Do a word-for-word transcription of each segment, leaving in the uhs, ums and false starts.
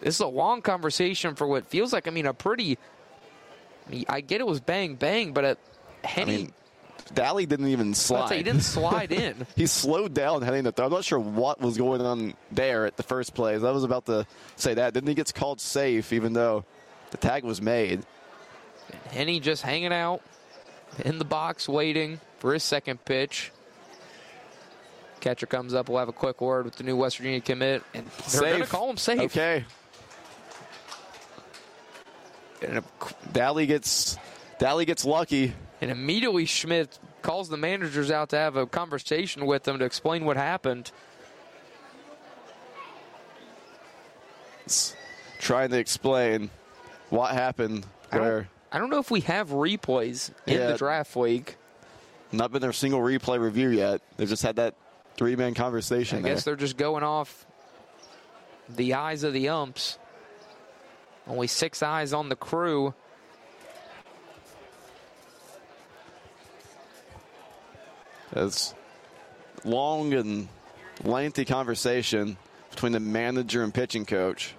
this is a long conversation for what feels like, I mean, a pretty, I, mean, I get it was bang, bang, but at Henne. I mean, Daly didn't even slide. Say, he didn't slide in. He slowed down heading the throw. I'm not sure what was going on there at the first place. I was about to say that. Then he gets called safe, even though the tag was made. Henne just hanging out in the box, waiting for his second pitch. Catcher comes up. We'll have a quick word with the new West Virginia commit, and they're going to call him safe. Okay. And Daly gets Daly gets lucky. And immediately Schmidt calls the managers out to have a conversation with them to explain what happened. It's trying to explain what happened. I where don't, I don't know if we have replays in Yeah. the draft league. Not been their single replay review yet. They've just had that three-man conversation I there. guess they're just going off the eyes of the umps. Only six eyes on the crew. It's long and lengthy conversation between the manager and pitching coach.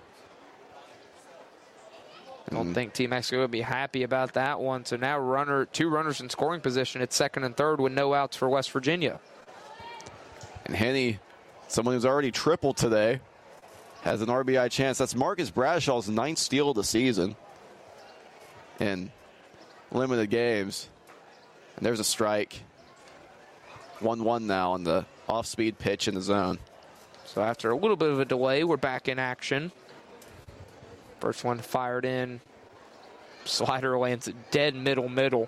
I don't think Team Mexico would be happy about that one. So now runner, two runners in scoring position at second and third with no outs for West Virginia. And Henne, someone who's already tripled today, has an R B I chance. That's Marcus Bradshaw's ninth steal of the season in limited games. And there's a strike. one one now on the off-speed pitch in the zone. So after a little bit of a delay, we're back in action. First one fired in. Slider lands it dead middle middle.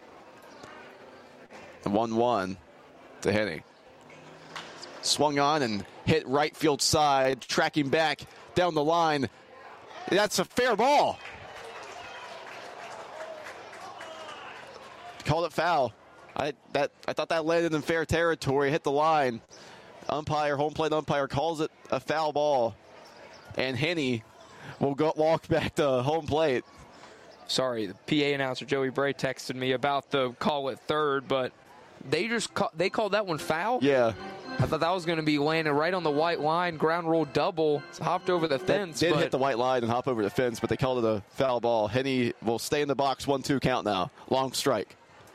The one one to Henne. Swung on and hit right field side, tracking back down the line. That's a fair ball. Called it foul. I that I thought that landed in fair territory, hit the line. Umpire, home plate umpire calls it a foul ball. And Henne will go walk back to home plate. Sorry, the P A announcer Joey Bray texted me about the call at third, but they just call, they called that one foul? Yeah. I thought that was going to be landing right on the white line, ground roll double, hopped over the fence. That did but hit the white line and hop over the fence, but they called it a foul ball. Henne will stay in the box, one two count now. Long strike.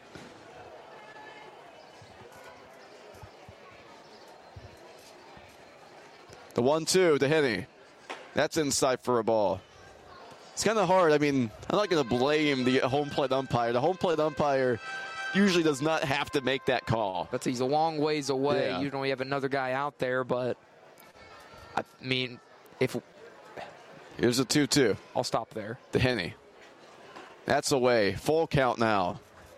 The one two to Henne. That's inside for a ball. It's kind of hard. I mean, I'm not going to blame the home plate umpire. The home plate umpire usually does not have to make that call. But he's a long ways away. Yeah. You don't have another guy out there, but I mean, if Here's a two two. I'll stop there. To Henne. That's away. Full count now.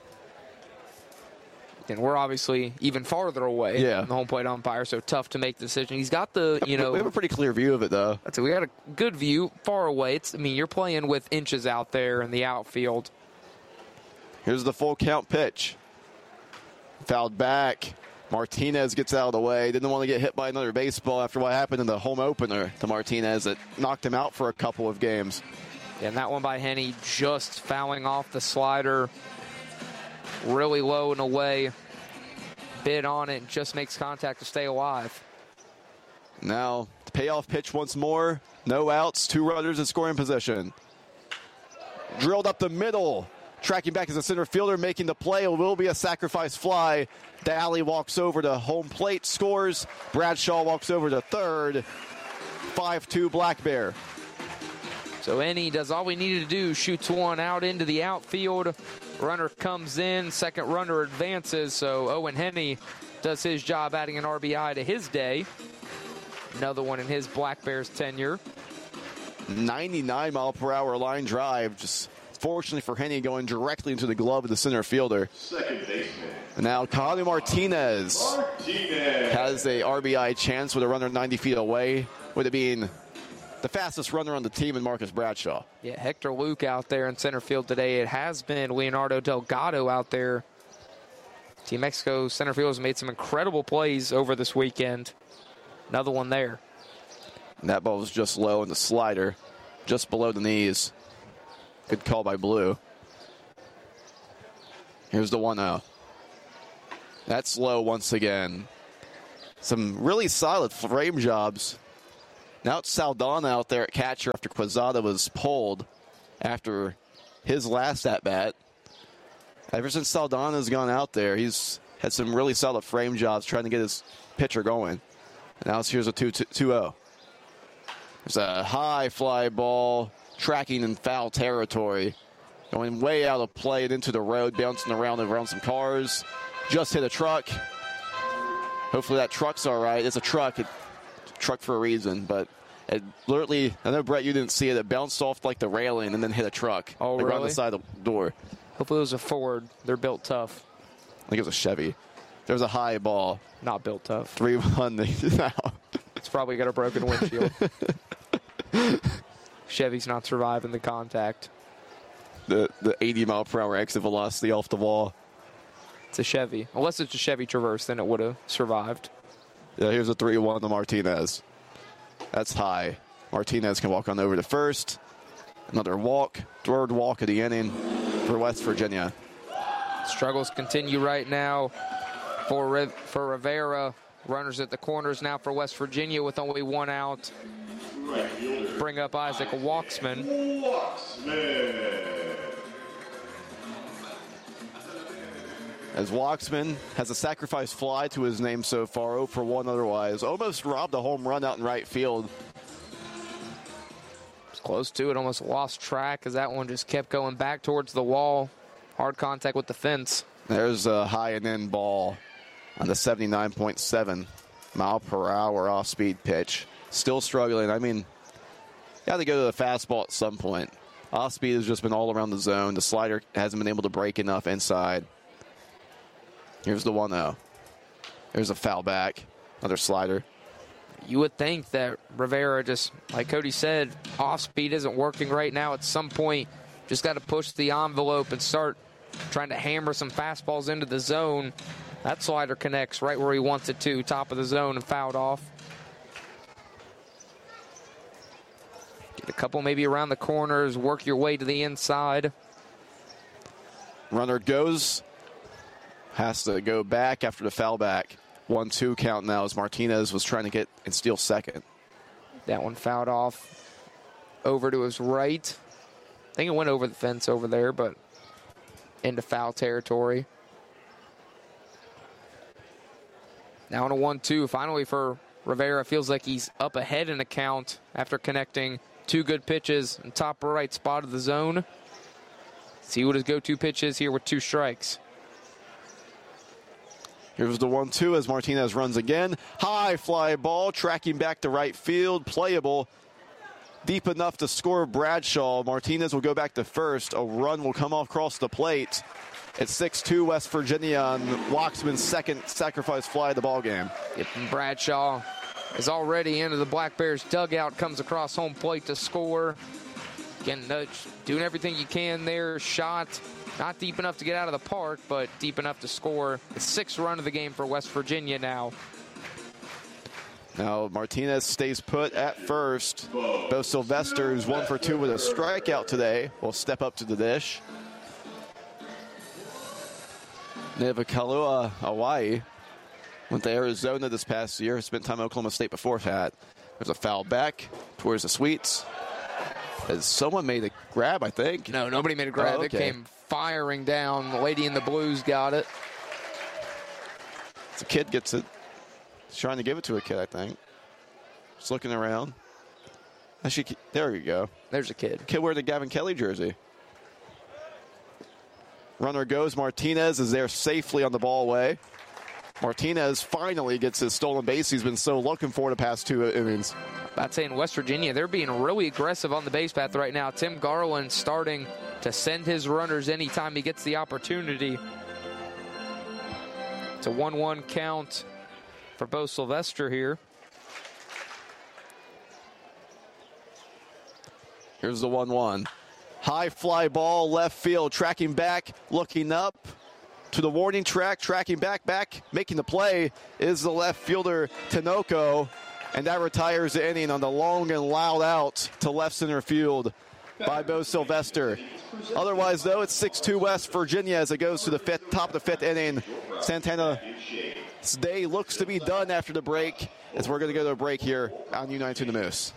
And we're obviously even farther away Yeah. from the home plate umpire, so tough to make the decision. He's got the, you know. We have a pretty clear view of it, though. That's it. We got a good view far away. It's, I mean, you're playing with inches out there in the outfield. Here's the full count pitch. Fouled back. Martinez gets out of the way. Didn't want to get hit by another baseball after what happened in the home opener to Martinez that knocked him out for a couple of games. And that one by Henne just fouling off the slider. Really low and away. Bid on it and just makes contact to stay alive. Now, the payoff pitch once more. No outs. Two runners in scoring position. Drilled up the middle. Tracking back as a center fielder, making the play. It will be a sacrifice fly. Daly walks over to home plate, scores. Bradshaw walks over to third. five two Black Bear. So Henne does all we needed to do, shoots one out into the outfield. Runner comes in, second runner advances, so Owen Henne does his job adding an R B I to his day. Another one in his Black Bears tenure. ninety-nine mile per hour line drive, just fortunately for Henne going directly into the glove of the center fielder. Second baseman. Now Connie Martinez, Martinez has a R B I chance with a runner ninety feet away, with it being the fastest runner on the team in Marcus Bradshaw. Yeah, Hector Luke out there in center field today. It has been Leonardo Delgado out there. Team Mexico center field has made some incredible plays over this weekend. Another one there. And that ball was just low in the slider, just below the knees. Good call by Blue. Here's the one oh. That's low once again. Some really solid frame jobs Now it's Saldana out there at catcher after Quezada was pulled after his last at-bat. Ever since Saldana's gone out there, he's had some really solid frame jobs trying to get his pitcher going. And now it's, here's a two oh. There's a high fly ball tracking in foul territory. Going way out of play and into the road, bouncing around and around some cars. Just hit a truck. Hopefully that truck's all right. It's a truck. It, truck for a reason, but it literally, I know, Brett, you didn't see it. It bounced off like the railing and then hit a truck. Oh, like really? Right on the side of the door. Hopefully it was a Ford. They're built tough. I think it was a Chevy. There was a high ball. Not built tough. three one now. It's probably got a broken windshield. Chevy's not surviving the contact. The the eighty mile per hour exit velocity off the wall. It's a Chevy. Unless it's a Chevy Traverse, then it would have survived. Yeah, here's a three one to Martinez. That's high. Martinez can walk on over to first. Another walk. Third walk of the inning for West Virginia. Struggles continue right now for Riv- for Rivera. Runners at the corners now for West Virginia with only one out. Bring up Isaac Walksman. As Walksman has a sacrifice fly to his name so far, oh for one otherwise. Almost robbed a home run out in right field. Was close to it, almost lost track as that one just kept going back towards the wall. Hard contact with the fence. There's a high and in ball on the seventy-nine point seven mile per hour off speed pitch. Still struggling. I mean, you got to go to the fastball at some point. Off speed has just been all around the zone. The slider hasn't been able to break enough inside. Here's the one oh. There's a foul back. Another slider. You would think that Rivera just, like Cody said, off speed isn't working right now. At some point, just got to push the envelope and start trying to hammer some fastballs into the zone. That slider connects right where he wants it to, top of the zone, and fouled off. Get a couple maybe around the corners, work your way to the inside. Runner goes. Has to go back after the foul back. one two count now as Martinez was trying to get and steal second. That one fouled off over to his right. I think it went over the fence over there, but into foul territory. Now on a one two, finally for Rivera. Feels like he's up ahead in the count after connecting two good pitches in top right spot of the zone. See what his go-to pitch is here with two strikes. Here's the one two as Martinez runs again. High fly ball, tracking back to right field, playable. Deep enough to score Bradshaw. Martinez will go back to first. A run will come off across the plate. It's six two West Virginia on Walksman's second sacrifice fly of the ballgame. Yep, and Bradshaw is already into the Black Bears dugout, comes across home plate to score. Again, uh, doing everything you can there. Shot not deep enough to get out of the park, but deep enough to score the sixth run of the game for West Virginia now. Now Martinez stays put at first. Bo Sylvester, who's one for two with a strikeout today, will step up to the dish. Nivakalua, Hawaii, went to Arizona this past year. Spent time at Oklahoma State before that. There's a foul back towards the Sweets. As someone made a grab, I think. No, nobody made a grab. Oh, okay. It came firing down. The lady in the blues got it. The kid gets it. He's trying to give it to a kid, I think. Just looking around. Actually, there you go. There's a kid. Kid wearing the Gavin Kelly jersey. Runner goes. Martinez is there safely on the ball away. Martinez finally gets his stolen base he's been so looking for the past two innings. I'd say in West Virginia, they're being really aggressive on the base path right now. Tim Garland starting to send his runners anytime he gets the opportunity. It's a one one count for Bo Sylvester here. Here's the one one. High fly ball, left field, tracking back, looking up to the warning track, tracking back, back, making the play is the left fielder, Tinoco, and that retires the inning on the long and loud out to left center field by Bo Sylvester. Otherwise, though, it's six two West Virginia as it goes to the fifth, top of the fifth inning. Santana's day looks to be done after the break as we're going to go to a break here on U ninety-two The Moose.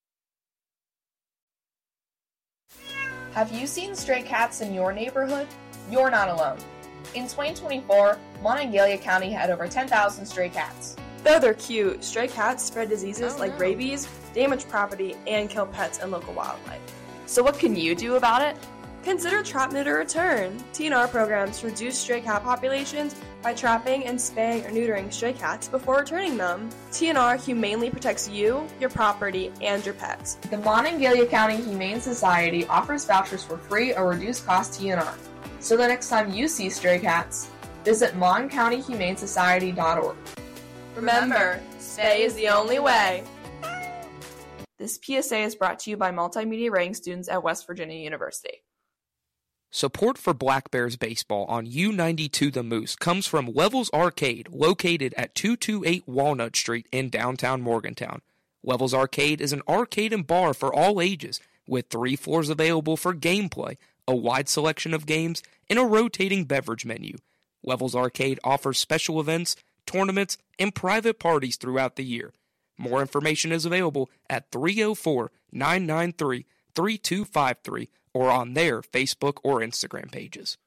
Have you seen stray cats in your neighborhood? You're not alone. In twenty twenty-four, Monongalia County had over ten thousand stray cats. Though they're cute, stray cats spread diseases Oh, like no. rabies, damage property, and kill pets and local wildlife. So what can you do about it? Consider Trap, Neuter, Return, T N R programs to reduce stray cat populations by trapping and spaying or neutering stray cats before returning them. T N R humanely protects you, your property, and your pets. The Monongalia County Humane Society offers vouchers for free or reduced cost T N R. So the next time you see stray cats, visit mon county humane society dot org. Remember, spay is the only way. This P S A is brought to you by multimedia writing students at West Virginia University. Support for Black Bears baseball on U ninety-two The Moose comes from Levels Arcade, located at two twenty-eight Walnut Street in downtown Morgantown. Levels Arcade is an arcade and bar for all ages, with three floors available for gameplay, a wide selection of games, and a rotating beverage menu. Levels Arcade offers special events, tournaments, and private parties throughout the year. More information is available at three oh four, nine nine three, three two five three or on their Facebook or Instagram pages.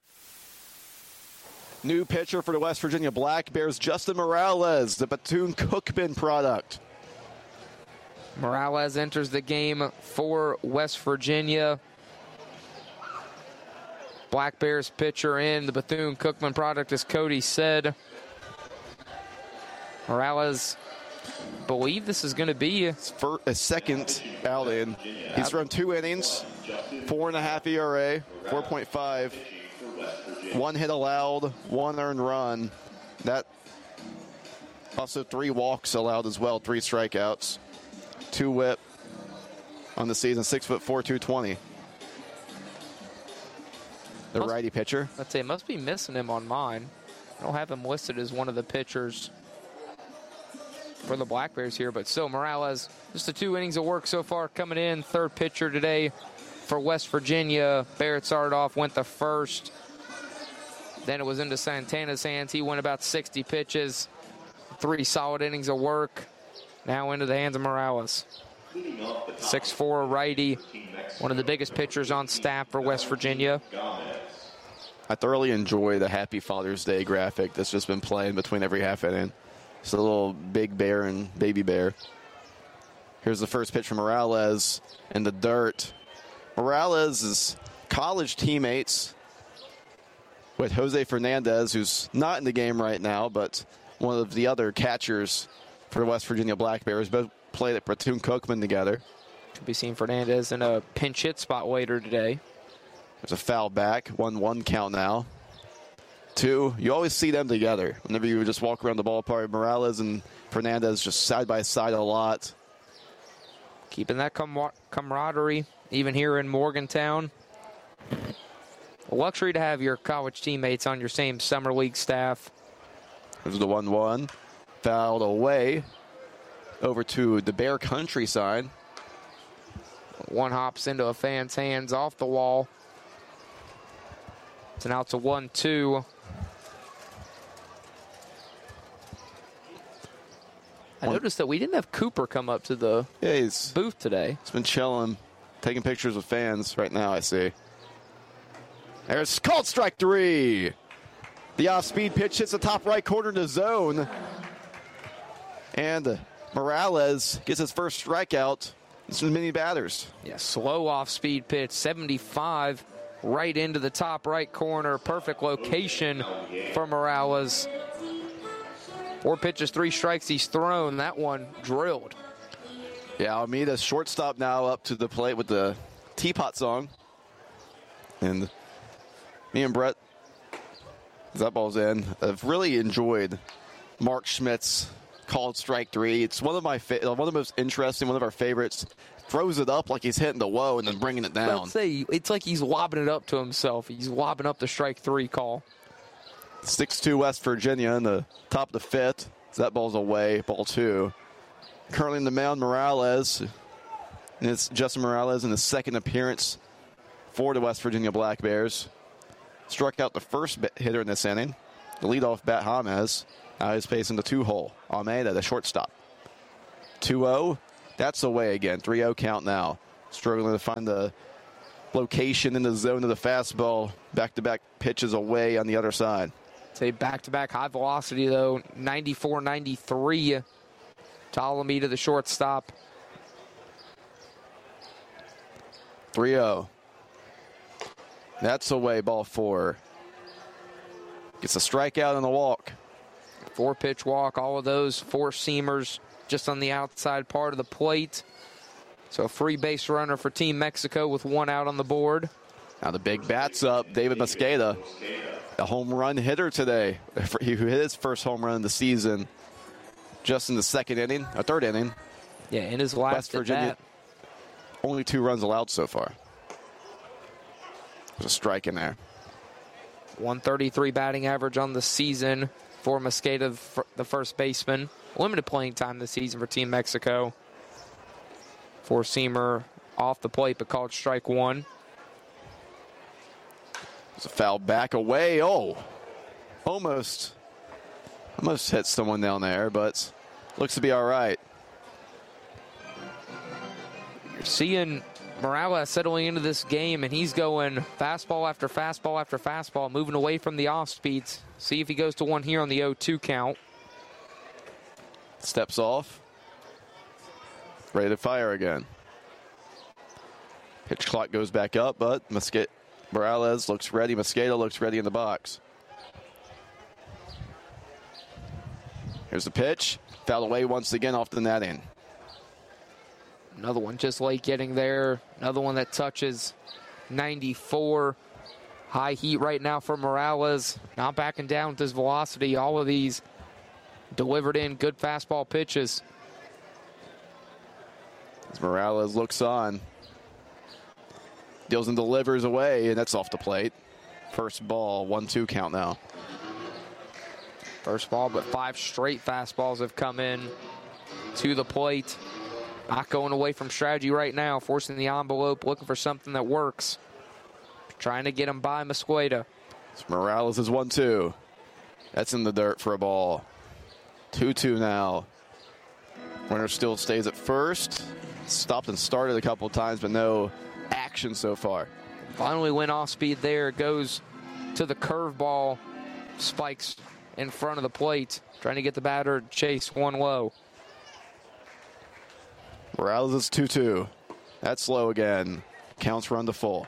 New pitcher for the West Virginia Black Bears, Justin Morales, the Bethune-Cookman product. Morales enters the game for West Virginia. Black Bears pitcher in the Bethune-Cookman product, as Cody said. Morales, believe this is going to be His first, his second outing. He's thrown two innings, four and a half E R A, four point five, one hit allowed, one earned run. That also three walks allowed as well, three strikeouts, two whip on the season, six foot four, two twenty. The Must- righty pitcher. I'd say, must be missing him on mine. I don't have him listed as one of the pitchers for the Black Bears here, but still, Morales, just the two innings of work so far coming in. Third pitcher today for West Virginia. Barrett started off, went the first. Then it was into Santana's hands. He went about sixty pitches, three solid innings of work. Now into the hands of Morales. six four righty, one of the biggest pitchers on staff for West Virginia. I thoroughly enjoy the Happy Father's Day graphic that's just been playing between every half inning. It's a little big bear and baby bear. Here's the first pitch from Morales in the dirt. Morales is college teammates with Jose Fernandez, who's not in the game right now, but one of the other catchers for West Virginia Black Bears. Both played at Bethune-Cookman together. Could be seeing Fernandez in a pinch hit spot later today. There's a foul back, one one count now. Two, you always see them together. Whenever you just walk around the ballpark, Morales and Fernandez just side by side a lot. Keeping that com- camaraderie, even here in Morgantown. A luxury to have your college teammates on your same summer league staff. There's the one one. Fouled away over to the Bear Country side. One hops into a fan's hands off the wall. So now it's a one two. I noticed that we didn't have Cooper come up to the Yeah, he's, booth today. he's been chilling, taking pictures with fans right now, I see. There's called strike three. The off-speed pitch hits the top right corner to zone. And Morales gets his first strikeout. This is many batters. Yeah, slow off-speed pitch, seventy-five, right into the top right corner. Perfect location for Morales. Four pitches, three strikes he's thrown. That one drilled. Yeah, Almeida's shortstop now up to the plate with the Teapot song. And me and Brett, as that ball's in, have really enjoyed Mark Schmidt's called strike three. It's one of my fa- one of the most interesting, one of our favorites. Throws it up like he's hitting the whoa and then bringing it down. Let's say it's like he's lobbing it up to himself. He's lobbing up the strike three call. six two West Virginia in the top of the fifth. So that ball's away, ball two. Currently in the mound, Morales. And it's Justin Morales in his second appearance for the West Virginia Black Bears. Struck out the first hitter in this inning. The leadoff bat, James. Now he's facing the two-hole. Almeida, the shortstop. two oh. That's away again. three oh count now. Struggling to find the location in the zone of the fastball. Back-to-back pitches away on the other side. Say back-to-back high velocity, though. ninety-four ninety-three. Ptolemy to the shortstop. three oh. That's away, ball four. Gets a strikeout and a walk. Four-pitch walk, all of those four-seamers just on the outside part of the plate. So a free base runner for Team Mexico with one out on the board. Now the big bat's up. David Mosqueda, a home run hitter today. He hit his first home run of the season just in the second inning, a third inning. Yeah, in his last West Virginia, only two runs allowed so far. There's a strike in there. one thirty-three batting average on the season for Mosqueda, the first baseman. Limited playing time this season for Team Mexico. Four-seamer off the plate, but called strike one. There's a foul back away. Oh, almost, almost hit someone down there, but looks to be all right. You're seeing Morales settling into this game, and he's going fastball after fastball after fastball, moving away from the off-speeds. See if he goes to one here on the oh two count. Steps off. Ready to fire again. Pitch clock goes back up, but Mosqueda, Morales looks ready. Mosqueda looks ready in the box. Here's the pitch. Foul away once again off the netting. Another one just late getting there. Another one that touches ninety-four. High heat right now for Morales. Not backing down with his velocity. All of these delivered in good fastball pitches. As Morales looks on. Deals and delivers away, and that's off the plate. First ball, one two count now. First ball, but five straight fastballs have come in to the plate. Not going away from strategy right now, forcing the envelope, looking for something that works. Trying to get him by Mosqueda. Morales is one two. That's in the dirt for a ball. two two now. Runner still stays at first. Stopped and started a couple times, but no action so far. Finally went off speed there. Goes to the curveball. Spikes in front of the plate. Trying to get the batter to chase one low. Morales is two two. That's low again. Counts run to full.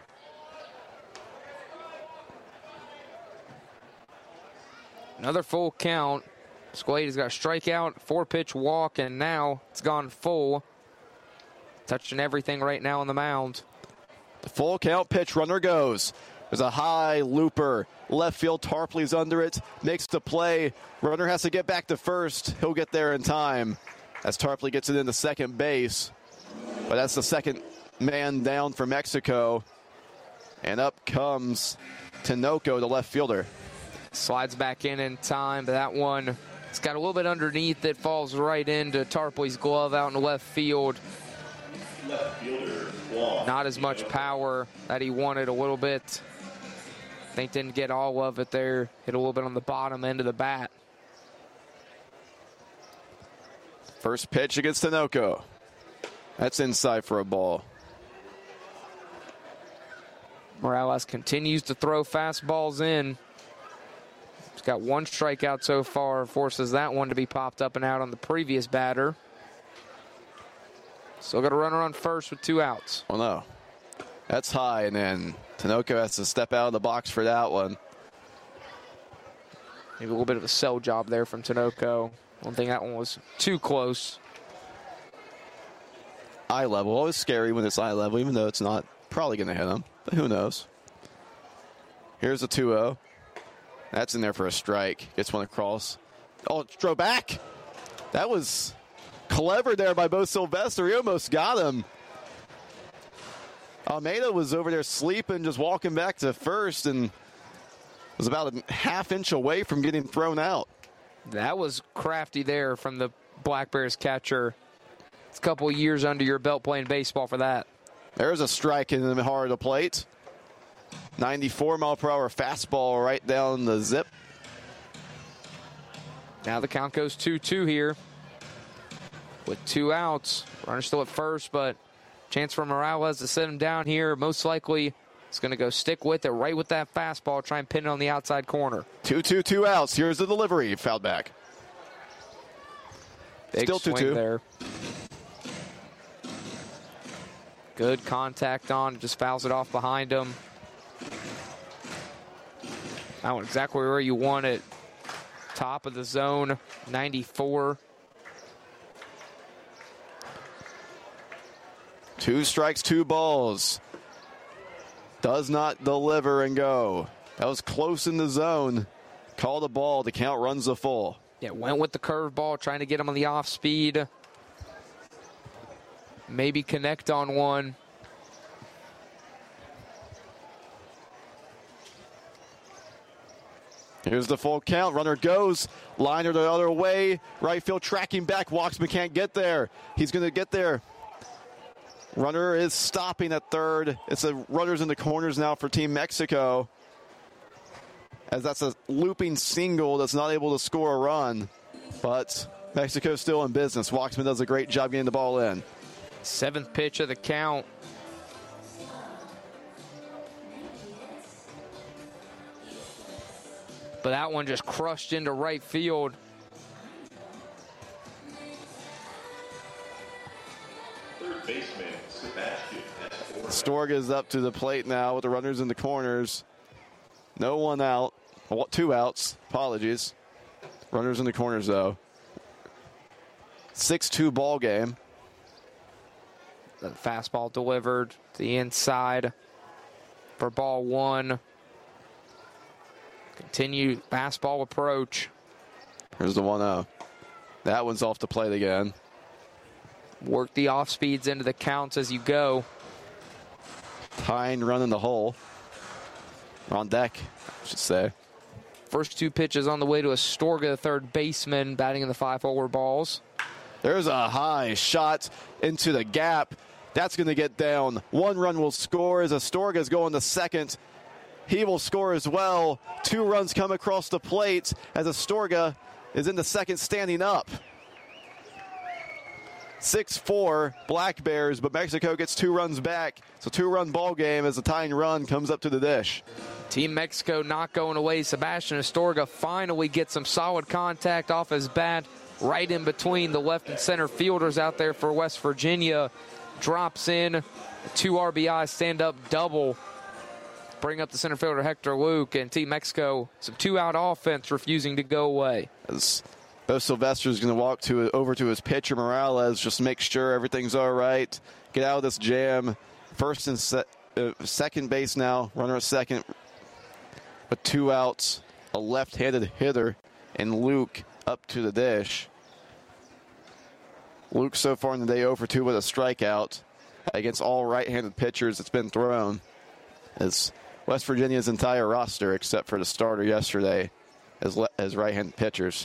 Another full count. Mosqueda's got a strikeout, four-pitch walk, and now it's gone full. Touching everything right now on the mound. The full count pitch, runner goes. There's a high looper. Left field, Tarpley's under it. Makes the play. Runner has to get back to first. He'll get there in time as Tarpley gets it into second base. But that's the second man down for Mexico. And up comes Tinoco, the left fielder. Slides back in in time, but that one, it's got a little bit underneath. It falls right into Tarpley's glove out in the left field. Left fielder, Not as much power that he wanted, a little bit. I think didn't get all of it there. Hit a little bit on the bottom end of the bat. First pitch against Tinoco. That's inside for a ball. Morales continues to throw fastballs in. He's got one strikeout so far. Forces that one to be popped up and out on the previous batter. Still got a runner on first with two outs. Well, no. That's high, and then Tinoco has to step out of the box for that one. Maybe a little bit of a sell job there from Tinoco. I don't think that one was too close. Eye level. Always scary when it's eye level, even though it's not probably going to hit him. But who knows? Here's a two oh. That's in there for a strike. Gets one across. Oh, it's throw back. That was clever there by Bo Sylvester. He almost got him. Almeida was over there sleeping, just walking back to first, and was about a half inch away from getting thrown out. That was crafty there from the Black Bears catcher. It's a couple of years under your belt playing baseball for that. There's a strike in the heart of the plate. ninety-four mile per hour fastball right down the zip. Now the count goes two two here. with two outs. Runner still at first, but chance for Morales to set him down here. Most likely it's going to go stick with it, right with that fastball, try and pin it on the outside corner. two two, two outs. Here's the delivery. Fouled back. Big Still two two. swing there. Good contact on, just fouls it off behind him. That one exactly where you want it. Top of the zone, ninety-four. Two strikes, two balls. Does not deliver and go. That was close in the zone. Call the ball. The count runs the full. Yeah, went with the curveball, trying to get him on the off speed. Maybe connect on one. Here's the full count. Runner goes. Liner the other way. Right field tracking back. Walksman can't get there. He's going to get there. Runner is stopping at third. It's a runners in the corners now for Team Mexico, as that's a looping single that's not able to score a run. But Mexico's still in business. Walksman does a great job getting the ball in. Seventh pitch of the count. But that one just crushed into right field. Third baseman, Sebastian Estorga. Estorga is up to the plate now with the runners in the corners. No one out. Well, two outs. Apologies. Runners in the corners, though. six two ball game. The fastball delivered to the inside for ball one. Continue fastball approach. Here's the one oh. That one's off the plate again. Work the off speeds into the counts as you go. Tying run in the hole. On deck, I should say. First two pitches on the way to Astorga, the third baseman, batting in the five forward balls. There's a high shot into the gap. That's going to get down. One run will score as Astorga's going to second. He will score as well. Two runs come across the plate as Astorga is in the second standing up. six four Black Bears, but Mexico gets two runs back. It's a two-run ball game as the tying run comes up to the dish. Team Mexico not going away. Sebastian Astorga finally gets some solid contact off his bat right in between the left and center fielders out there for West Virginia. Drops in, two R B I stand-up double. Bring up the center fielder Hector Luke, and Team Mexico, some two-out offense refusing to go away. As Bo Sylvester's going to walk to over to his pitcher Morales, just make sure everything's all right. Get out of this jam. First and se- uh, second base now. Runner at second. But two outs. A left-handed hitter, and Luke up to the dish. Luke so far in the day oh for two with a strikeout against all right-handed pitchers that's been thrown. As West Virginia's entire roster, except for the starter yesterday, as, le- as right-handed pitchers.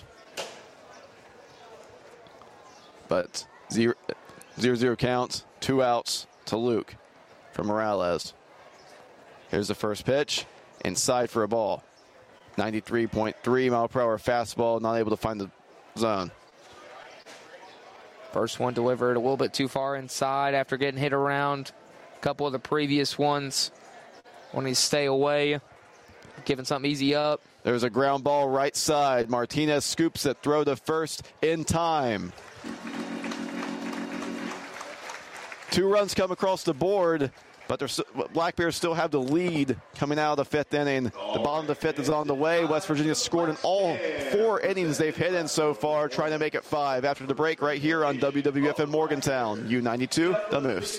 But zero, zero, zero count, two outs to Luke from Morales. Here's the first pitch, inside for a ball. ninety-three point three mile per hour fastball, not able to find the zone. First one delivered a little bit too far inside after getting hit around. A couple of the previous ones wanting to stay away, giving something easy up. There's a ground ball right side. Martinez scoops it, throw to first in time. Two runs come across the board, but Black Bears still have the lead coming out of the fifth inning. The bottom of the fifth is on the way. West Virginia scored in all four innings they've hit in so far, trying to make it five. After the break right here on W W F in Morgantown, U ninety-two, The Moose.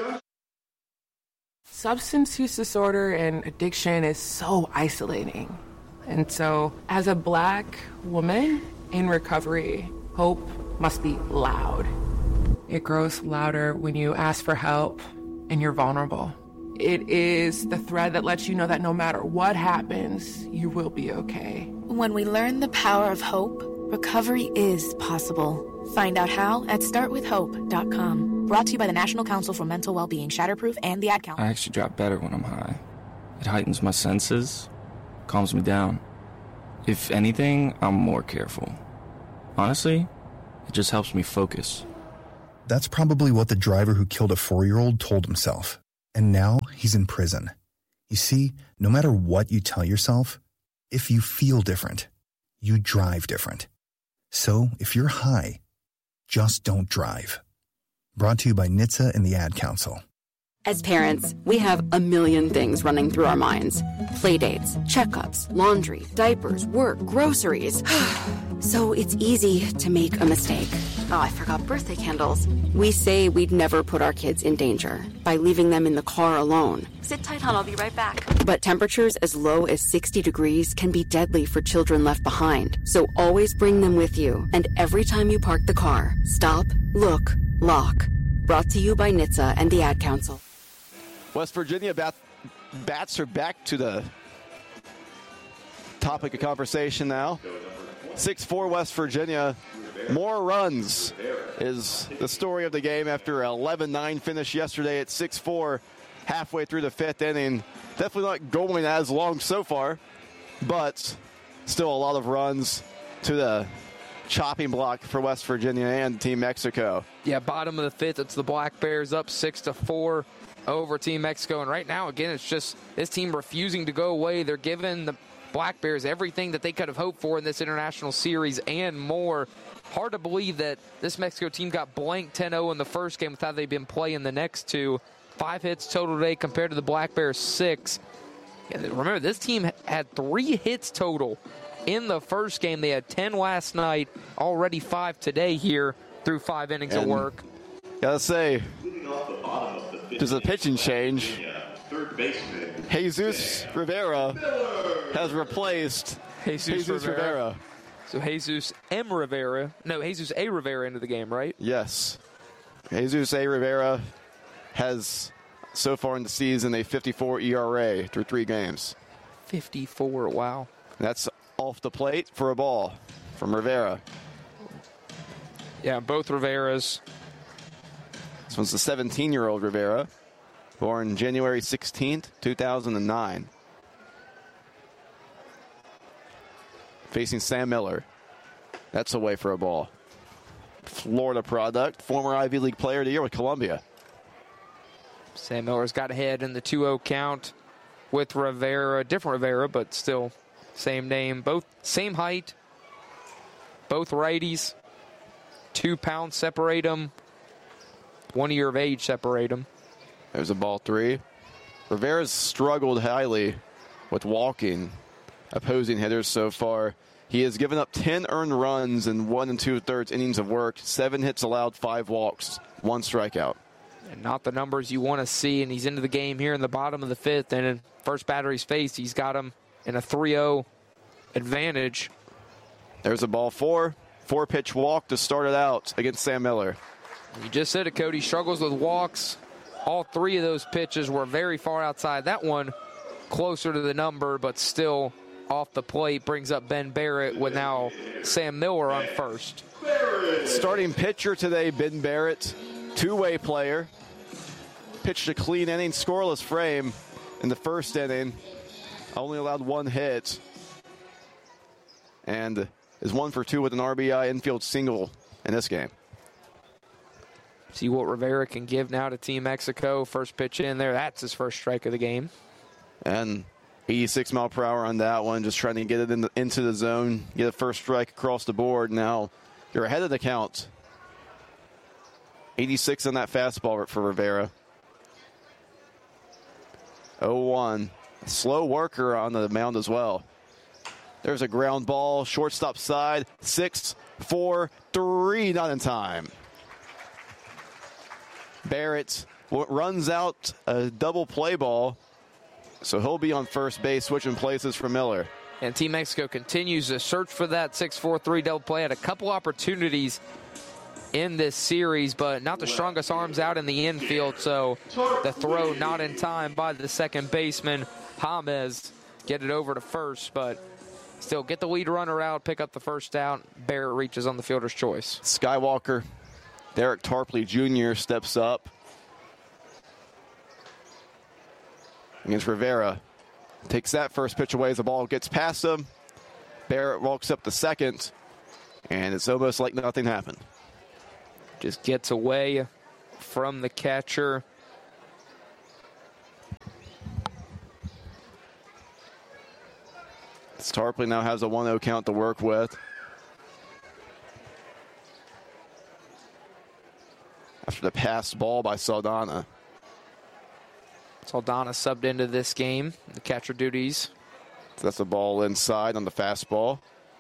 Substance use disorder and addiction is so isolating. And so, as a Black woman in recovery, hope must be loud. It grows louder when you ask for help and you're vulnerable. It is the thread that lets you know that no matter what happens, you will be okay. When we learn the power of hope, recovery is possible. Find out how at start with hope dot com. Brought to you by the National Council for Mental Wellbeing, Shatterproof, and the Ad Council. I actually drop better when I'm high. It heightens my senses, calms me down. If anything, I'm more careful. Honestly, it just helps me focus. That's probably what the driver who killed a four-year-old told himself. And now he's in prison. You see, no matter what you tell yourself, if you feel different, you drive different. So if you're high, just don't drive. Brought to you by N H T S A and the Ad Council. As parents, we have a million things running through our minds. Playdates, checkups, laundry, diapers, work, groceries. So it's easy to make a mistake. Oh, I forgot birthday candles. We say we'd never put our kids in danger by leaving them in the car alone. Sit tight, hon. I'll be right back. But temperatures as low as sixty degrees can be deadly for children left behind. So always bring them with you. And every time you park the car, stop, look, lock. Brought to you by N H T S A and the Ad Council. West Virginia bat, bats are back to the topic of conversation now. six four West Virginia. More runs is the story of the game after an eleven nine finish yesterday at six four, halfway through the fifth inning. Definitely not going as long so far, but still a lot of runs to the chopping block for West Virginia and Team Mexico. Yeah, bottom of the fifth, it's the Black Bears up six to four over Team Mexico. And right now, again, it's just this team refusing to go away. They're giving the Black Bears everything that they could have hoped for in this international series and more. Hard to believe that this Mexico team got blanked ten oh in the first game with how they've been playing the next two. Five hits total today compared to the Black Bears six. Yeah, remember, this team had three hits total in the first game. They had ten last night, already five today here through five innings and of work. Gotta say, there's a pitching change. Jesus Rivera has replaced Jesus, Jesus Rivera. Rivera. So Jesus M. Rivera, no, Jesus A. Rivera into the game, right? Yes. Jesus A. Rivera has, so far in the season, a fifty-four E R A through three games. fifty-four, wow. That's off the plate for a ball from Rivera. Yeah, both Riveras. This one's the seventeen-year-old Rivera, born January sixteenth, two thousand nine. Facing Sam Miller. That's away for a ball. Florida product, former Ivy League Player of the Year with Columbia. Sam Miller's got ahead in the two oh count with Rivera. Different Rivera, but still same name. Both same height. Both righties. Two pounds separate them. One year of age separate them. There's a ball three. Rivera's struggled highly with walking opposing hitters so far. He has given up ten earned runs in one and two-thirds innings of work, seven hits allowed, five walks, one strikeout. And not the numbers you want to see, and he's into the game here in the bottom of the fifth, and in first batter he's faced, he's got him in a three oh advantage. There's a ball four. Four-pitch walk to start it out against Sam Miller. You just said it, Cody. Struggles with walks. All three of those pitches were very far outside. That one closer to the number, but still off the plate. Brings up Ben Barrett with now Sam Miller on first. Starting pitcher today, Ben Barrett, two-way player. Pitched a clean inning, scoreless frame in the first inning. Only allowed one hit. And is one for two with an R B I infield single in this game. See what Rivera can give now to Team Mexico. First pitch in there. That's his first strike of the game. And eighty-six mile per hour on that one. Just trying to get it in the, into the zone. Get a first strike across the board. Now you're ahead of the count. eighty-six on that fastball for Rivera. oh one. Slow worker on the mound as well. There's a ground ball. Shortstop side. Six, four, three. Not in time. Barrett runs out a double play ball, so he'll be on first base, switching places for Miller. And Team Mexico continues to search for that six four three double play. Had a couple opportunities in this series, but not the strongest arms out in the infield, so the throw not in time by the second baseman, James. Get it over to first, but still get the lead runner out, pick up the first out. Barrett reaches on the fielder's choice. Skywalker. Derek Tarpley Junior steps up against Rivera. Takes that first pitch away as the ball gets past him. Barrett walks up the second, and it's almost like nothing happened. Just gets away from the catcher. Tarpley now has a one oh count to work with. After the passed ball by Saldana. Saldana subbed into this game, the catcher duties. So that's the ball inside on the fastball.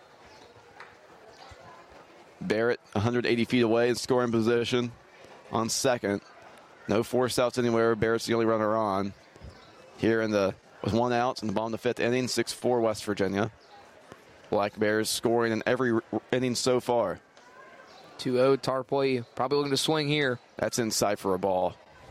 Barrett one hundred eighty feet away in scoring position on second. No force outs anywhere. Barrett's the only runner on. Here in the with one out in the bottom of the fifth inning, six four West Virginia. Black Bears scoring in every inning so far. two oh Tarpley probably looking to swing here. That's inside for a ball.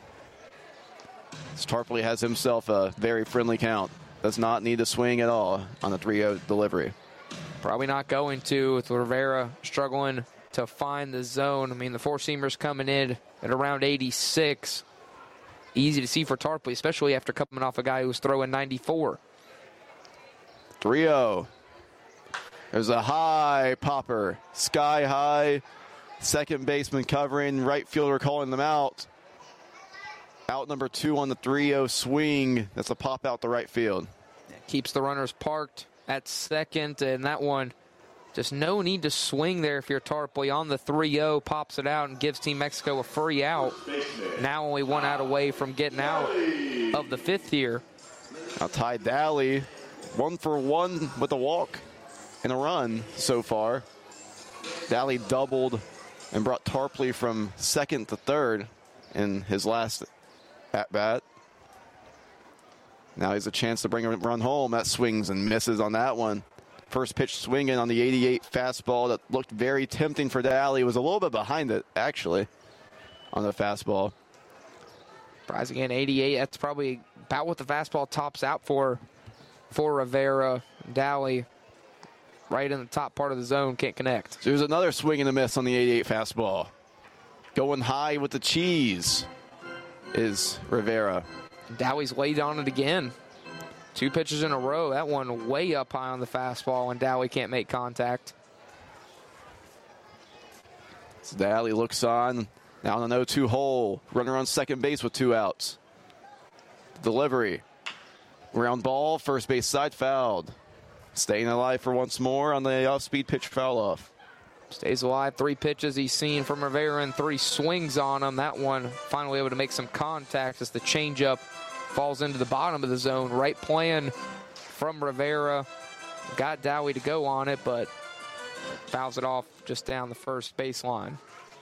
Tarpley has himself a very friendly count. Does not need to swing at all on the three oh delivery. Probably not going to, with Rivera struggling to find the zone. I mean, the four-seamer's coming in at around eighty-six. Easy to see for Tarpley, especially after coming off a guy who was throwing ninety-four. three oh. There's a high popper. Sky high. Second baseman covering. Right fielder calling them out. Out number two on the three oh swing. That's a pop out to right field. Keeps the runners parked at second, and that one, just no need to swing there if you're Tarpley on the three oh, pops it out and gives Team Mexico a free out. Now only one out away from getting out of the fifth here. Now Ty Daly, one for one with a walk and a run so far. Daly doubled and brought Tarpley from second to third in his last at-bat. Now he has a chance to bring a run home. That swings and misses on that one. First pitch swinging on the eighty-eight fastball that looked very tempting for Daly. Was a little bit behind it, actually, on the fastball. Prize again, eighty-eight. That's probably about what the fastball tops out for for Rivera. Daly right in the top part of the zone, can't connect. There's another swing and a miss on the eighty-eight fastball. Going high with the cheese is Rivera. Dowie's laid on it again. Two pitches in a row. That one way up high on the fastball, and Dowie can't make contact. So Daly looks on. Now on an oh two hole. Runner on second base with two outs. Delivery. Ground ball, first base side fouled. Staying alive for once more on the off-speed pitch foul off. Stays alive. Three pitches he's seen from Rivera and three swings on him. That one finally able to make some contact as the changeup falls into the bottom of the zone. Right plan from Rivera. Got Dowie to go on it, but fouls it off just down the first baseline.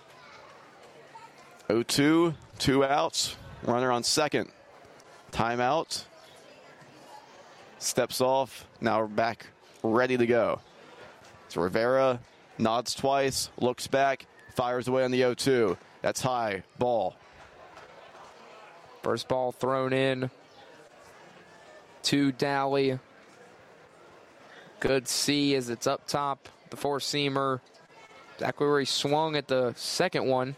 oh two, two outs. Runner on second. Timeout. Steps off. Now we're back ready to go. So Rivera nods twice, looks back, fires away on the oh two. That's high. Ball. First ball thrown in to Dowie. Good see as it's up top. The four-seamer. Exactly where he swung at the second one.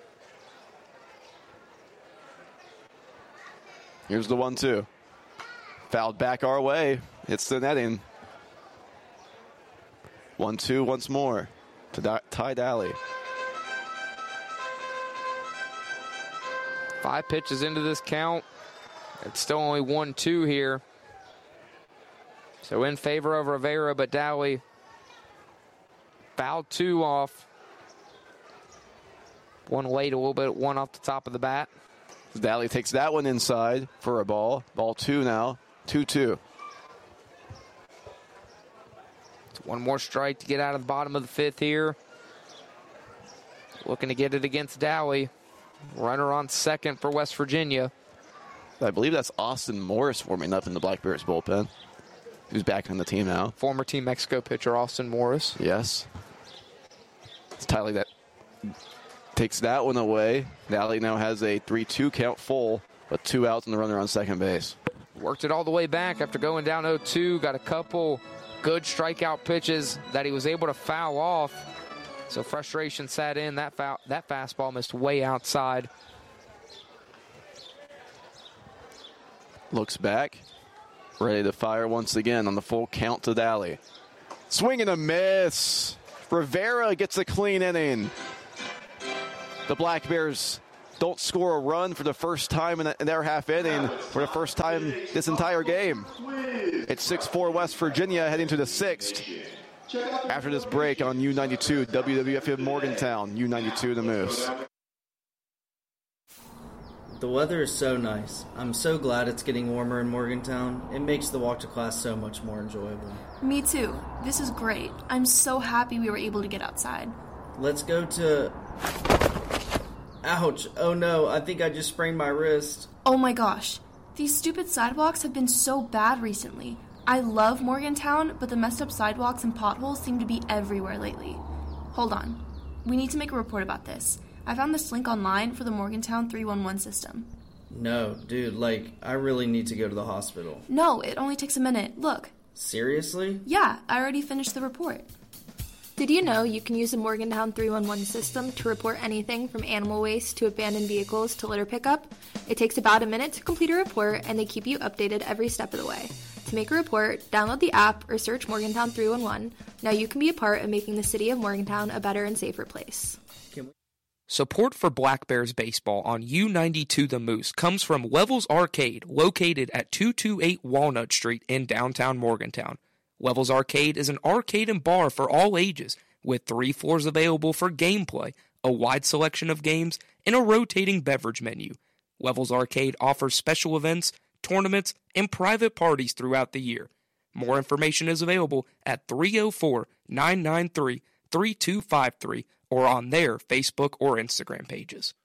Here's the one two. Fouled back our way. Hits the netting. one two once more to Ty Daly. Five pitches into this count. It's still only one two here. So in favor of Rivera, but Dowie fouled two off. One late, a little bit, one off the top of the bat. Daly takes that one inside for a ball. Ball two now. two two. One more strike to get out of the bottom of the fifth here. Looking to get it against Dowie. Runner on second for West Virginia. I believe that's Austin Morris warming up in the Black Bears bullpen. Who's back on the team now. Former Team Mexico pitcher Austin Morris. Yes. It's Tyler that takes that one away. Daly now has a three two count full, but two outs and the runner on second base. Worked it all the way back after going down oh two. Got a couple good strikeout pitches that he was able to foul off. So frustration sat in. That foul, that fastball missed way outside. Looks back. Ready to fire once again on the full count to Daly. Swing and a miss. Rivera gets a clean inning. the Black Bears don't score a run for the first time in, in their half inning, for the first time this entire game. It's six four West Virginia heading to the sixth. After this break on U ninety-two, W W F in Morgantown, U ninety-two the Moose. The weather is so nice. I'm so glad it's getting warmer in Morgantown. It makes the walk to class so much more enjoyable. Me too. This is great. I'm so happy we were able to get outside. Let's go to... Ouch. Oh no, I think I just sprained my wrist. Oh my gosh. These stupid sidewalks have been so bad recently. I love Morgantown, but the messed up sidewalks and potholes seem to be everywhere lately. Hold on. We need to make a report about this. I found this link online for the Morgantown three one one system. No, dude, like, I really need to go to the hospital. No, it only takes a minute. Look. Seriously? Yeah, I already finished the report. Did you know you can use the Morgantown three one one system to report anything from animal waste to abandoned vehicles to litter pickup? It takes about a minute to complete a report, and they keep you updated every step of the way. To make a report, download the app or search Morgantown three one one. Now you can be a part of making the city of Morgantown a better and safer place. Support for Black Bears baseball on U ninety-two The Moose comes from Levels Arcade, located at two twenty-eight Walnut Street in downtown Morgantown. Levels Arcade is an arcade and bar for all ages, with three floors available for gameplay, a wide selection of games, and a rotating beverage menu. Levels Arcade offers special events, tournaments, and private parties throughout the year. More information is available at three oh four, nine nine three, three two five three or on their Facebook or Instagram pages.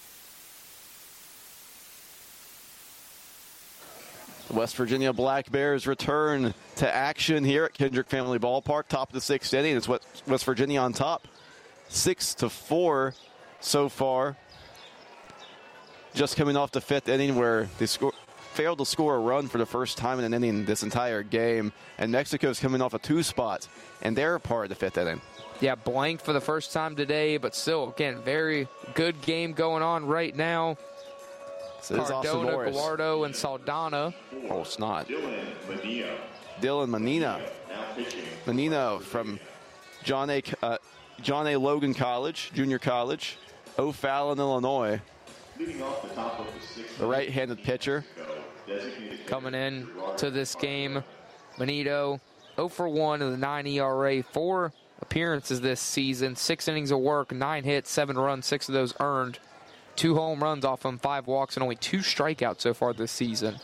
West Virginia Black Bears return to action here at Kendrick Family Ballpark, top of the sixth inning. It's West Virginia on top, six to four so far. Just coming off the fifth inning where they score, failed to score a run for the first time in an inning this entire game, and Mexico's coming off a two spot, and they're part of the fifth inning. Yeah, blanked for the first time today, but still, again, very good game going on right now. So this is Cardona, Austin Morris. Gallardo, and Saldana. Oh, it's not. Dylan Menino. Dylan Menino. Now pitching. Menino from John A. Uh, John A. Logan College, junior college, O'Fallon, Illinois. Leading off the top of the sixth. The right-handed pitcher. Coming in to this game, Menino, oh for one in the nine E R A, four appearances this season, six innings of work, nine hits, seven runs, six of those earned. Two home runs off him, five walks, and only two strikeouts so far this season.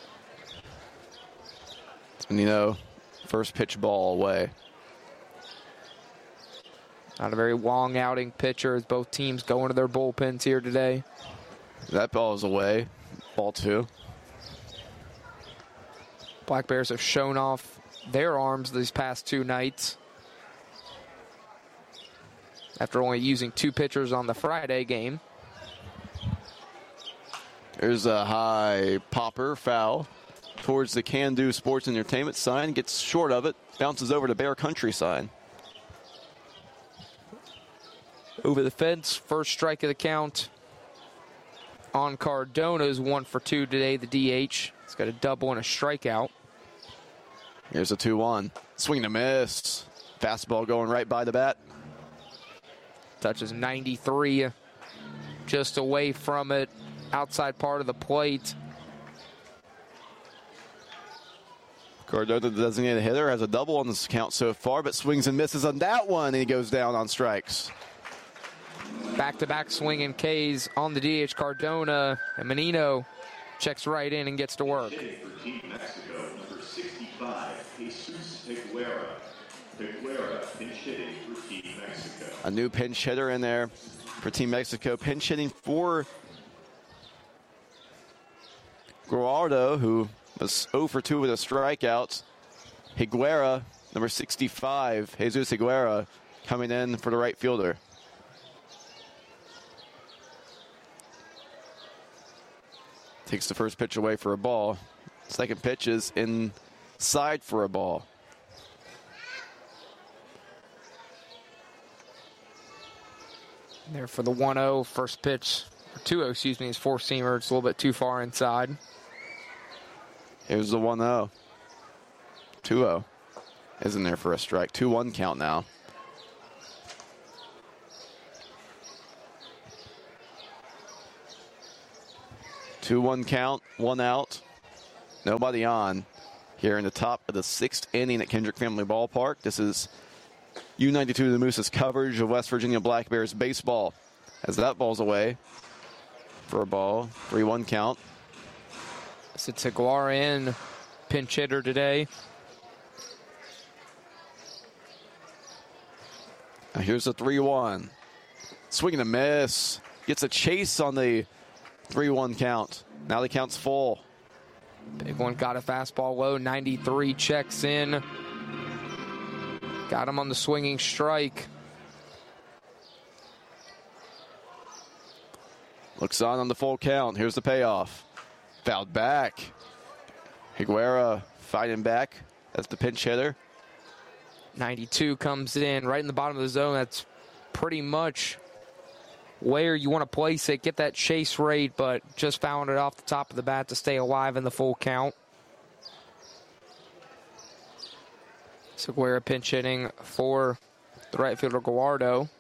It's Menino, first pitch ball away. Not a very long outing pitcher as both teams go into their bullpens here today. That ball is away, ball two. Black Bears have shown off their arms these past two nights. After only using two pitchers on the Friday game. There's a high popper foul towards the Can Do Sports Entertainment sign. Gets short of it. Bounces over to Bear Country sign. Over the fence. First strike of the count on Cardona's one for two today, the D H. He's got a double and a strikeout. Here's a two one. Swing and a miss. Fastball going right by the bat. Touches ninety-three. Just away from it. Outside part of the plate. Cardona, the designated hitter, has a double on this count so far, but swings and misses on that one, and he goes down on strikes. Back-to-back swinging Ks on the D H Cardona, and Menino checks right in and gets to work. For Team Mexico, number sixty-five, Jesus Higuera. Higuera pinch hitting for Team Mexico. A new pinch hitter in there for Team Mexico. Pinch hitting for Gallardo, who was oh for two with a strikeout. Higuera, number sixty-five, Jesus Higuera, coming in for the right fielder. Takes the first pitch away for a ball. Second pitch is inside for a ball. There for the one oh. First pitch, or two oh, excuse me, is four-seamer. It's a little bit too far inside. Here's the one oh. two oh. Isn't there for a strike. two one count now. two one count, one out. Nobody on here in the top of the sixth inning at Kendrick Family Ballpark. This is U ninety-two The Moose's coverage of West Virginia Black Bears baseball. As that ball's away for a ball, three one count. It's Aguara in, pinch hitter today. Now here's the three one. Swing and a miss. Gets a chase on the three one count. Now the count's full. Big one, got a fastball low, ninety-three checks in. Got him on the swinging strike. Looks on on the full count. Here's the payoff. Fouled back. Higuera fighting back. That's the pinch hitter. ninety-two comes in right in the bottom of the zone. That's pretty much where you want to place it. Get that chase rate, but just found it off the top of the bat to stay alive in the full count. Seguera pinch hitting for the right fielder Gallardo.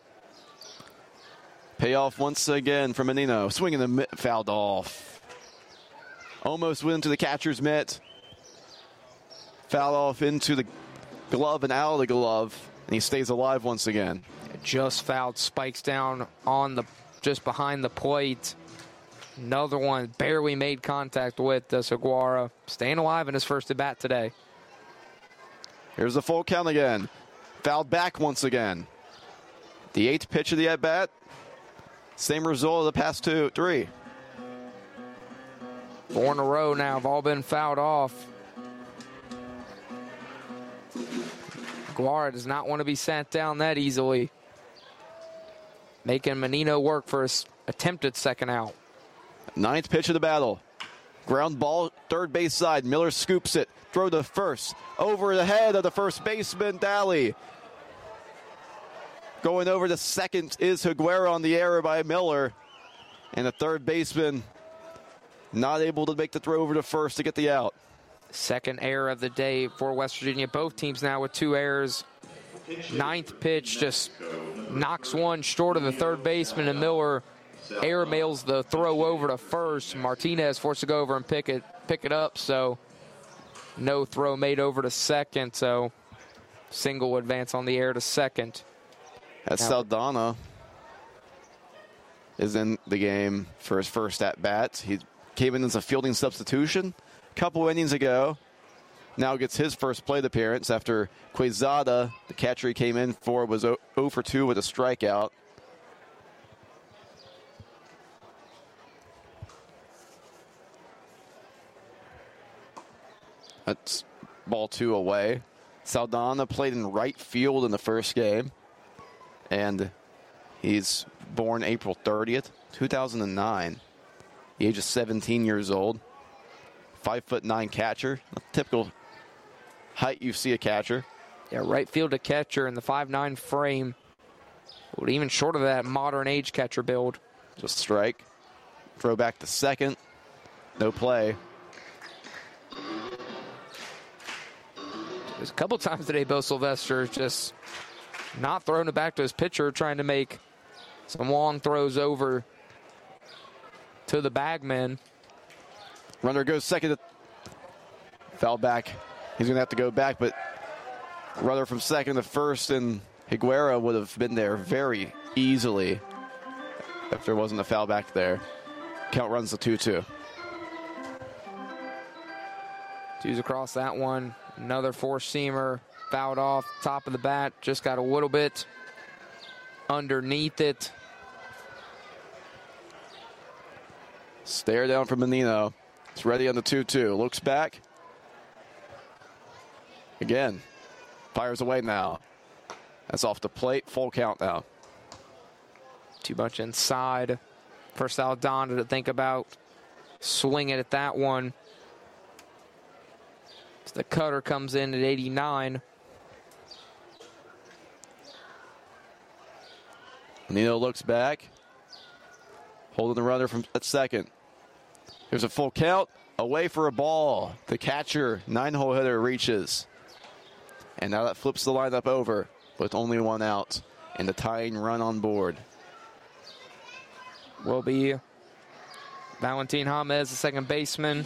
Payoff once again for Menino. Swinging the mitt, fouled off. Almost went into the catcher's mitt. Foul off into the glove and out of the glove, and he stays alive once again. Just fouled, spikes down on the, just behind the plate. Another one barely made contact with the Seguera. Staying alive in his first at bat today. Here's the full count again. Fouled back once again. The eighth pitch of the at bat. Same result of the past two, three. Four in a row now have all been fouled off. Aguara does not want to be sat down that easily. Making Menino work for his attempted second out. Ninth pitch of the battle. Ground ball, third base side. Miller scoops it. Throw to first. Over the head of the first baseman, Daly. Going over to second is Higuera on the error by Miller. And the third baseman not able to make the throw over to first to get the out. Second error of the day for West Virginia. Both teams now with two errors. Ninth pitch just knocks one short of the third baseman, and Miller air mails the throw over to first. Martinez forced to go over and pick it pick it up, so no throw made over to second, so single advance on the air to second. As Saldana is in the game for his first at-bat. He came in as a fielding substitution a couple innings ago. Now gets his first plate appearance after Quezada, the catcher he came in for, was zero for two with a strikeout. That's ball two away. Saldana played in right field in the first game. And he's born April thirtieth, two thousand nine. The age of seventeen years old. Five foot nine catcher. A typical height you see a catcher. Yeah, right field to catcher in the five nine frame. Well, even short of that modern age catcher build. Just strike. Throw back to second. No play. There's a couple times today, Bo Sylvester just not throwing it back to his pitcher, trying to make some long throws over to the bagman. Runner goes second. Foul back. He's going to have to go back, but runner from second to first, and Higuera would have been there very easily if there wasn't a foul back there. Count runs to two two. Two's across that one. Another four-seamer fouled off, top of the bat. Just got a little bit underneath it. Stare down from Menino. It's ready on the two two. Looks back. Again. Fires away now. That's off the plate. Full count now. Too much inside for Saldana to think about swinging at that one. So the cutter comes in at eighty-nine. Menino looks back. Holding the runner from at second. There's a full count. Away for a ball. The catcher, nine-hole hitter, reaches. And now that flips the lineup over with only one out and the tying run on board. Will be Valentin James, the second baseman,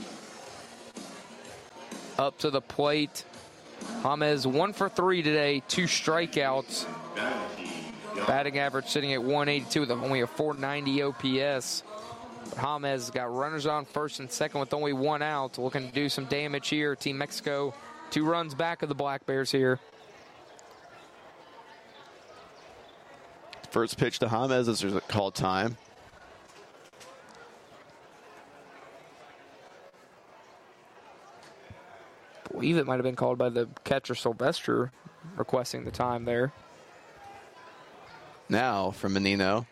up to the plate. James one for three today, two strikeouts. Batting average sitting at one eighty-two with only a four ninety O P S. But James got runners on first and second with only one out, looking to do some damage here. Team Mexico, two runs back of the Black Bears here. First pitch to James as there's a call time. I believe it might have been called by the catcher Sylvester, requesting the time there. Now from Menino.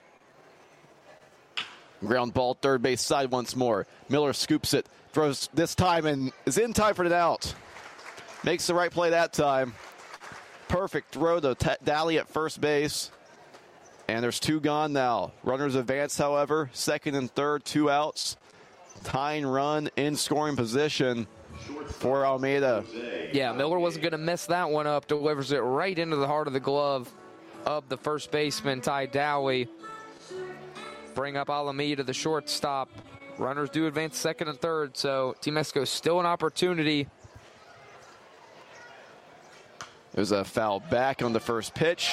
Ground ball, third base side once more. Miller scoops it, throws this time, and is in time for an out. Makes the right play that time. Perfect throw to T- Daly at first base. And there's two gone now. Runners advance, however. Second and third, two outs. Tying run in scoring position for Almeida. Yeah, Miller wasn't going to mess that one up. Delivers it right into the heart of the glove of the first baseman, Ty Dowey. Bring up Alameda, the shortstop. Runners do advance second and third, so Team Mexico still an opportunity. There's a foul back on the first pitch.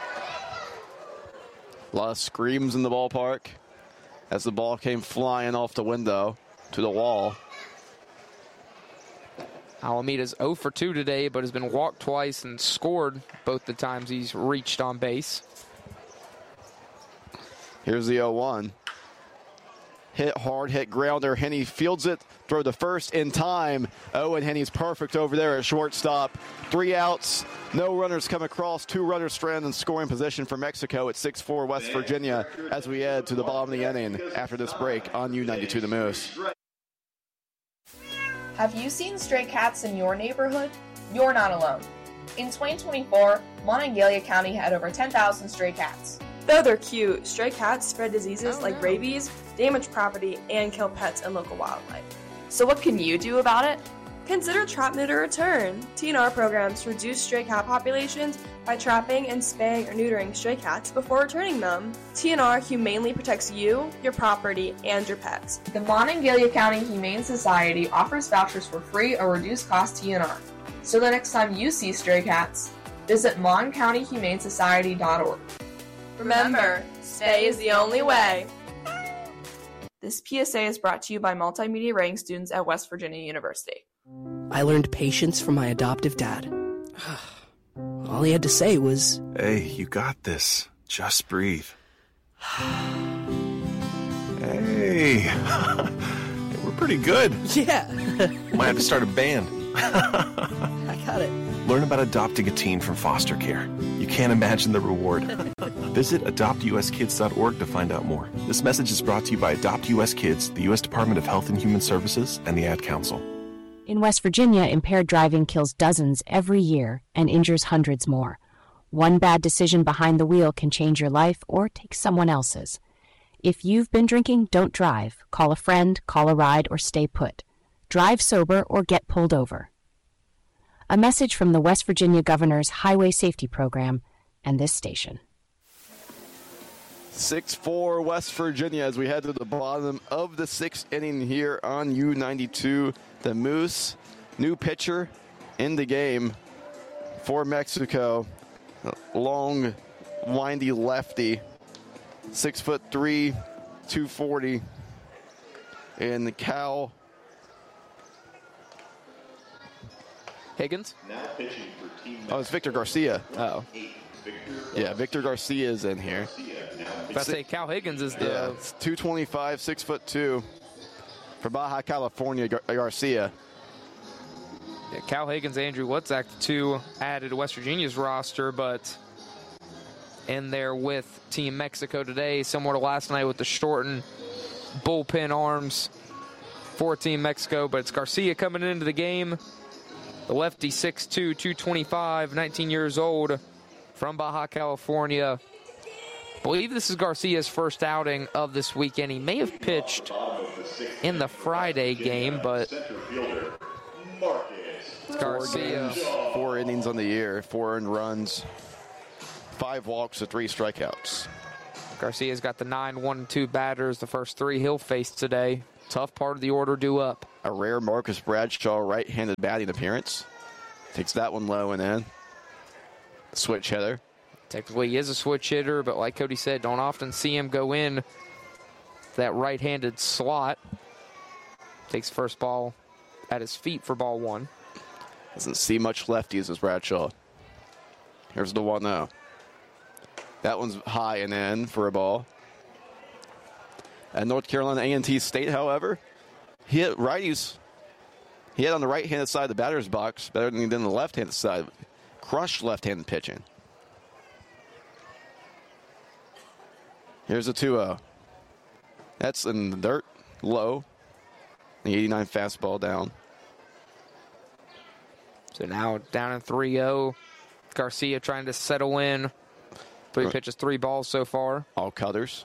A lot of screams in the ballpark as the ball came flying off the window to the wall. Alameda's oh for two today, but has been walked twice and scored both the times he's reached on base. Here's the oh one. Hit hard, hit grounder. Henney fields it, throw the first in time. Owen Henney's perfect over there at shortstop. Three outs, no runners come across. Two runners strand in scoring position for Mexico at six four West Virginia as we head to the bottom of the inning after this break on U ninety-two The Moose. Have you seen stray cats in your neighborhood? You're not alone. In twenty twenty-four, Monongalia County had over ten thousand stray cats. Though they're cute, stray cats spread diseases like rabies, damage property, and kill pets and local wildlife. So what can you do about it? Consider Trap, Neuter, Return. T N R programs reduce stray cat populations by trapping and spaying or neutering stray cats before returning them. T N R humanely protects you, your property, and your pets. The Monongalia County Humane Society offers vouchers for free or reduced cost T N R. So the next time you see stray cats, visit mon county humane society dot org. Remember, stay is the only way. This P S A is brought to you by multimedia writing students at West Virginia University. I learned patience from my adoptive dad. All he had to say was, "Hey, you got this. Just breathe." Hey, we're pretty good. Yeah. Might have to start a band. I got it. Learn about adopting a teen from foster care. You can't imagine the reward. Visit adopt u s kids dot org to find out more. This message is brought to you by Adopt U S Kids, the U S Department of Health and Human Services, and the Ad Council. In West Virginia, impaired driving kills dozens every year and injures hundreds more. One bad decision behind the wheel can change your life or take someone else's. If you've been drinking, don't drive. Call a friend, call a ride, or stay put. Drive sober or get pulled over. A message from the West Virginia Governor's Highway Safety Program and this station. six four West Virginia as we head to the bottom of the sixth inning here on U ninety-two. The Moose, new pitcher in the game for Mexico. Long, windy lefty. Six foot three, two forty. And the Cal Higgins? Oh, it's Victor Garcia. Oh. Yeah, Victor Garcia is in here. If I say Cal Higgins is the... Yeah, it's two twenty-five, six foot two. For Baja California, Gar- Garcia. Yeah, Cal Higgins, Andrew Lutzak, the two added to West Virginia's roster, but in there with Team Mexico today, similar to last night with the shortened bullpen arms for Team Mexico. But it's Garcia coming into the game. The lefty, six two, two twenty-five, nineteen years old, from Baja California. I believe this is Garcia's first outing of this weekend. He may have pitched in the Friday game, but Garcia. Four, four innings on the year, four earned runs, five walks to three strikeouts. Garcia's got the nine, one, and two batters. The first three he'll face today. Tough part of the order due up. A rare Marcus Bradshaw right-handed batting appearance. Takes that one low and in. Switch hitter. Technically, he is a switch hitter, but like Cody said, don't often see him go in that right-handed slot. Takes first ball at his feet for ball one. Doesn't see much lefties as Bradshaw. Here's the one oh. That one's high and in for a ball. At North Carolina A and T State, however, he hit righties. He hit on the right-handed side of the batter's box better than he did on the left-handed side. Crushed left-handed pitching. Here's a two oh. That's in the dirt, low. The eighty-nine fastball down. So now down in three oh. Garcia trying to settle in. Three pitches, three balls so far. All cutters.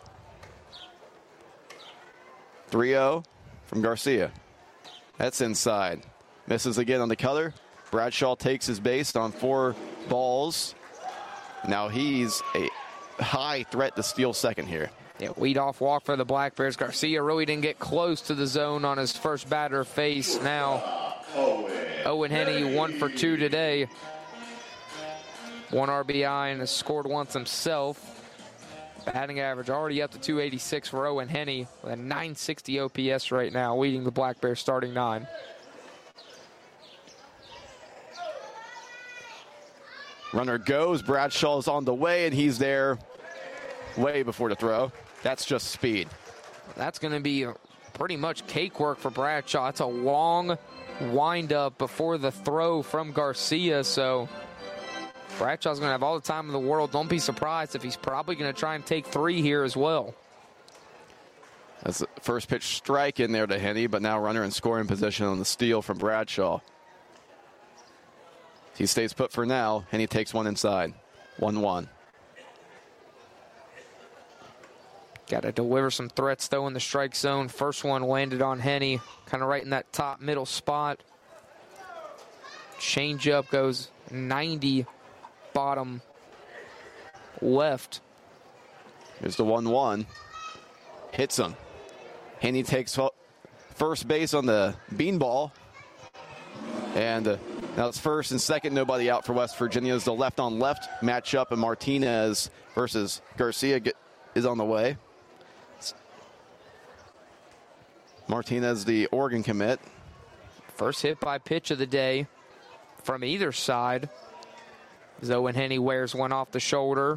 three oh from Garcia. That's inside. Misses again on the cutter. Bradshaw takes his base on four balls. Now he's a high threat to steal second here. Yeah, lead-off walk for the Black Bears. Garcia really didn't get close to the zone on his first batter face. Now, Owen Henney, one for two today. One R B I and has scored once himself. Batting average already up to two eighty-six for Owen Henney with a nine sixty O P S right now, leading the Black Bears starting nine. Runner goes. Bradshaw's on the way, and he's there way before the throw. That's just speed. That's going to be pretty much cakework for Bradshaw. It's a long windup before the throw from Garcia, so Bradshaw's going to have all the time in the world. Don't be surprised if he's probably going to try and take three here as well. That's the first pitch strike in there to Henney, but now runner in scoring position on the steal from Bradshaw. He stays put for now, and he takes one inside. one one. Got to deliver some threats, though, in the strike zone. First one landed on Henney, kind of right in that top middle spot. Changeup goes ninety bottom left. Here's the one one. Hits him. Henney takes first base on the beanball. And uh, now it's first and second, nobody out for West Virginia as the left-on-left matchup, and Martinez versus Garcia get, is on the way. Martinez, the Oregon commit. First hit by pitch of the day from either side. As Owen Henney wears one off the shoulder.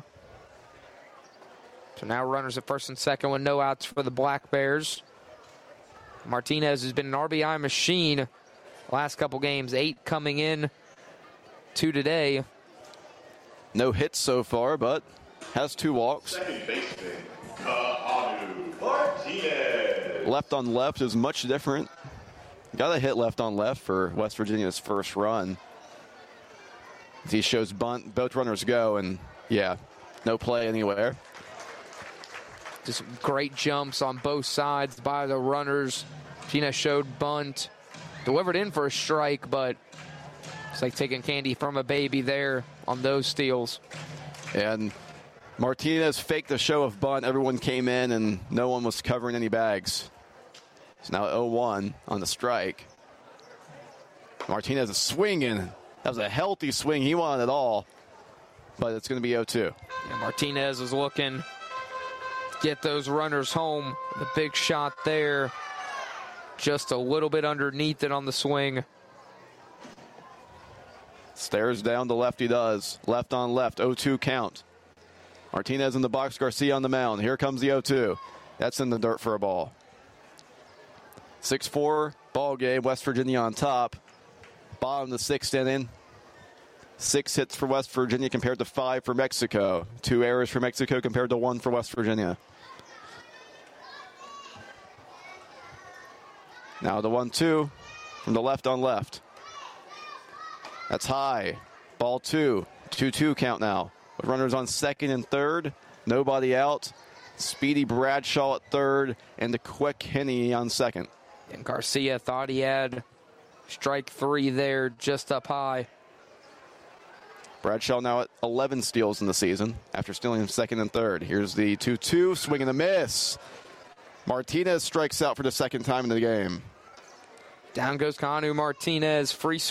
So now runners at first and second with no outs for the Black Bears. Martinez has been an R B I machine last couple games, eight coming in to today. No hits so far, but has two walks. Second baseman, Kahanu Martinez. Left on left is much different. Got a hit left on left for West Virginia's first run. He shows bunt, both runners go, and yeah, no play anywhere. Just great jumps on both sides by the runners. Gina showed bunt. Delivered in for a strike, but it's like taking candy from a baby there on those steals. And Martinez faked the show of bunt. Everyone came in, and no one was covering any bags. It's now oh one on the strike. Martinez is swinging. That was a healthy swing. He wanted it all, but it's going to be oh two. Yeah, Martinez is looking to get those runners home. The big shot there. Just a little bit underneath it on the swing. Stares down the left he does. Left on left, oh two count. Martinez in the box, Garcia on the mound. Here comes the oh two. That's in the dirt for a ball. six four ball game, West Virginia on top. Bottom of the sixth inning. Six hits for West Virginia compared to five for Mexico. Two errors for Mexico compared to one for West Virginia. Now the one two from the left on left. That's high. Ball two. two two count now. With runners on second and third. Nobody out. Speedy Bradshaw at third. And the quick Henney on second. And Garcia thought he had strike three there just up high. Bradshaw now at eleven steals in the season after stealing second and third. Here's the two two, swing and a miss. Martinez strikes out for the second time in the game. Down goes Kanu Martinez. Free